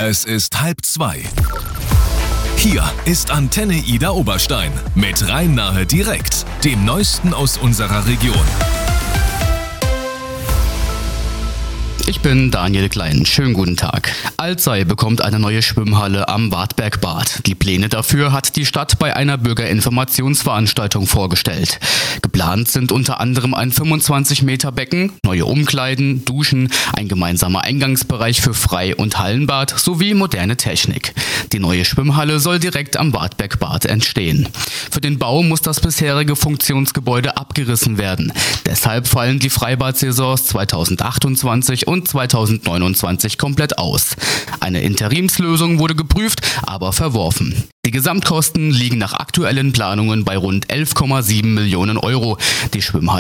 Es ist 1:30. Hier ist Antenne Ida Oberstein mit Rhein-Nahe direkt, dem Neuesten aus unserer Region. Ich bin Daniel Klein. Schönen guten Tag. Alzey bekommt eine neue Schwimmhalle am Wartbergbad. Die Pläne dafür hat die Stadt bei einer Bürgerinformationsveranstaltung vorgestellt. Geplant sind unter anderem ein 25 Meter Becken, neue Umkleiden, Duschen, ein gemeinsamer Eingangsbereich für Frei- und Hallenbad sowie moderne Technik. Die neue Schwimmhalle soll direkt am Wartbergbad entstehen. Für den Bau muss das bisherige Funktionsgebäude abgerissen werden. Deshalb fallen die Freibad-Saisons 2028 und 2029 komplett aus. Eine Interimslösung wurde geprüft, aber verworfen. Die Gesamtkosten liegen nach aktuellen Planungen bei rund 11,7 Millionen Euro. Die Schwimmhalle